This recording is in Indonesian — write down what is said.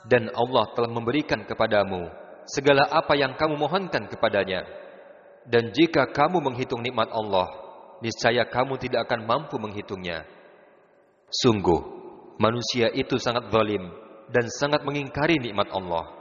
dan Allah telah memberikan kepadamu segala apa yang kamu mohonkan kepadanya. Dan jika kamu menghitung nikmat Allah, niscaya kamu tidak akan mampu menghitungnya. Sungguh, manusia itu sangat zalim dan sangat mengingkari nikmat Allah.